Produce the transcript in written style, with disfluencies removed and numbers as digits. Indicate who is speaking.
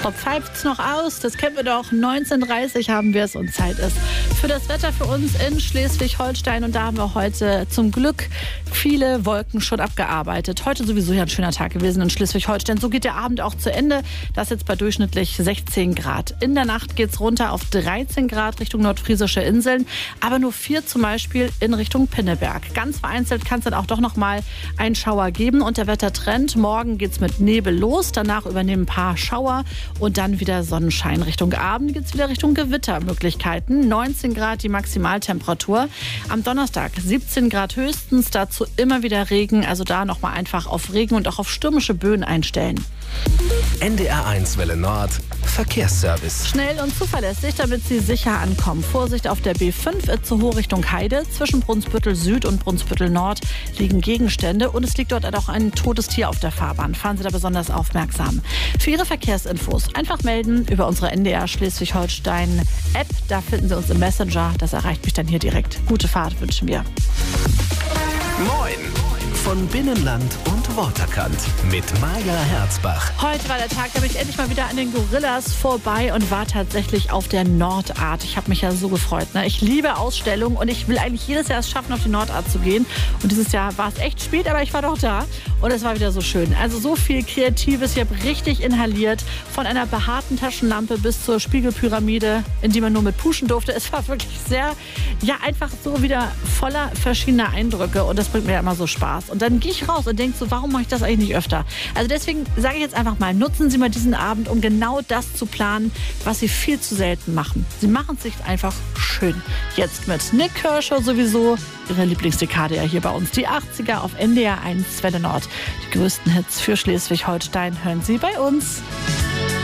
Speaker 1: Pfeift's noch aus? Das kennen wir doch. 19:30 haben wir es und Zeit ist für das Wetter für uns in Schleswig-Holstein. Und da haben wir heute zum Glück viele Wolken schon abgearbeitet. Heute sowieso ja ein schöner Tag gewesen in Schleswig-Holstein. So geht der Abend auch zu Ende. Das jetzt bei durchschnittlich 16 Grad. In der Nacht geht's runter auf 13 Grad Richtung nordfriesische Inseln. Aber nur 4 zum Beispiel in Richtung Pinneberg. Ganz vereinzelt kann es dann auch doch noch mal einen Schauer geben. Und der Wettertrend: morgen geht's mit Nebel los. Danach übernehmen ein paar Schauer und dann wieder Sonnenschein. Richtung Abend geht's wieder Richtung Gewittermöglichkeiten. 19 Grad die Maximaltemperatur. Am Donnerstag 17 Grad höchstens. Dazu immer wieder Regen. Also da noch mal einfach auf Regen und auch auf stürmische Böen einstellen.
Speaker 2: NDR1 Welle Nord Verkehrsservice.
Speaker 1: Schnell und zuverlässig, damit Sie sicher ankommen. Vorsicht auf der B5 Itzehoe Richtung Heide. Zwischen Brunsbüttel Süd und Brunsbüttel Nord liegen Gegenstände und es liegt dort auch ein totes Tier auf der Fahrbahn. Fahren Sie da besonders aufmerksam. Für Ihre Verkehrsinfos einfach melden über unsere NDR Schleswig-Holstein App. Da finden Sie uns im Messenger. Das erreicht mich dann hier direkt. Gute Fahrt wünschen wir.
Speaker 2: Moin! Von Binnenland und Waterkant mit Maja Herzbach.
Speaker 1: Heute war der Tag, da bin ich endlich mal wieder an den Gorillas vorbei und war tatsächlich auf der Nordart. Ich habe mich ja so gefreut. Ne? Ich liebe Ausstellungen und ich will eigentlich jedes Jahr es schaffen, auf die Nordart zu gehen. Und dieses Jahr war es echt spät, aber ich war doch da. Und es war wieder so schön. Also so viel Kreatives. Ich habe richtig inhaliert. Von einer behaarten Taschenlampe bis zur Spiegelpyramide, in die man nur mit puschen durfte. Es war wirklich sehr, ja, einfach so wieder voller verschiedener Eindrücke. Und das bringt mir ja immer so Spaß. Und dann gehe ich raus und denke so, warum mache ich das eigentlich nicht öfter? Also deswegen sage ich jetzt einfach mal, nutzen Sie mal diesen Abend, um genau das zu planen, was Sie viel zu selten machen. Sie machen es sich einfach schön. Jetzt mit Nik Kershaw sowieso, Ihre Lieblingsdekade ja hier bei uns. Die 80er auf NDR1 Welle Nord. Die größten Hits für Schleswig-Holstein hören Sie bei uns.